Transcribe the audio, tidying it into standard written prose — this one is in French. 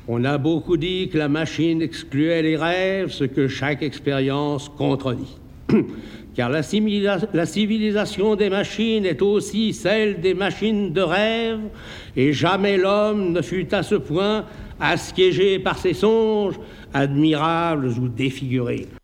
On a beaucoup dit que la machine excluait les rêves, ce que chaque expérience contredit. Car la civilisation des machines est aussi celle des machines de rêve, et jamais l'homme ne fut à ce point assiégé par ses songes, admirables ou défigurés.